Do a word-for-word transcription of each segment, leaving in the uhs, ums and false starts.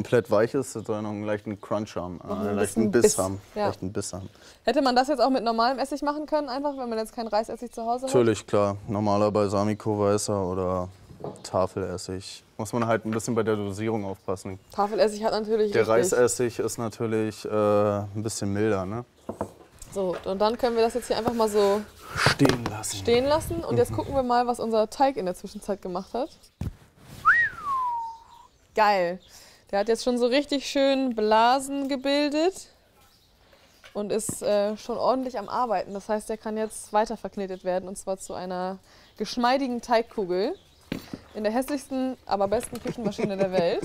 komplett weich ist, soll noch einen leichten Crunch haben, Noch ein einen leichten bisschen Biss, Biss, haben. ja. Leichten Biss haben. Hätte man das jetzt auch mit normalem Essig machen können, einfach, wenn man jetzt keinen Reisessig zu Hause hat? Natürlich, klar. Normaler Balsamico-Weißer oder Tafelessig. Muss man halt ein bisschen bei der Dosierung aufpassen. Tafelessig hat natürlich Der richtig. Reisessig ist natürlich äh, ein bisschen milder, ne? So, und dann können wir das jetzt hier einfach mal so Stehen lassen. stehen lassen. Und jetzt gucken wir mal, was unser Teig in der Zwischenzeit gemacht hat. Geil. Der hat jetzt schon so richtig schön Blasen gebildet und ist äh, schon ordentlich am Arbeiten. Das heißt, der kann jetzt weiter verknetet werden, und zwar zu einer geschmeidigen Teigkugel in der hässlichsten, aber besten Küchenmaschine der Welt.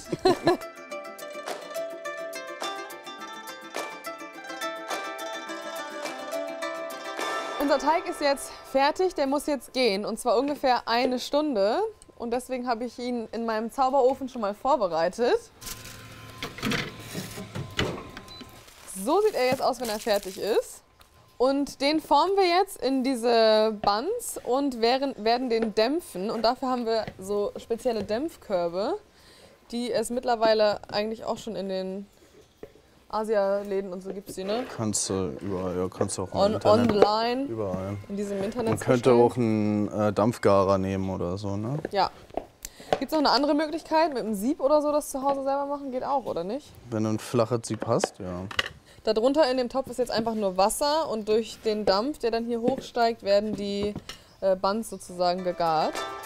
Unser Teig ist jetzt fertig, der muss jetzt gehen, und zwar ungefähr eine Stunde. Und deswegen habe ich ihn in meinem Zauberofen schon mal vorbereitet. So sieht er jetzt aus, wenn er fertig ist. Und den formen wir jetzt in diese Buns und werden den dämpfen. Und dafür haben wir so spezielle Dämpfkörbe, die es mittlerweile eigentlich auch schon in den Asia-Läden und so gibt es die, ne? Kannst du überall, ja, kannst du auch im On, Internet. online, Überall. in diesem Internet. Man könnte auch einen äh, Dampfgarer nehmen oder so, ne? Ja. Gibt es noch eine andere Möglichkeit, mit einem Sieb oder so das zu Hause selber machen? Geht auch, oder nicht? Wenn du ein flaches Sieb hast, ja. Darunter in dem Topf ist jetzt einfach nur Wasser, und durch den Dampf, der dann hier hochsteigt, werden die äh, Buns sozusagen gegart.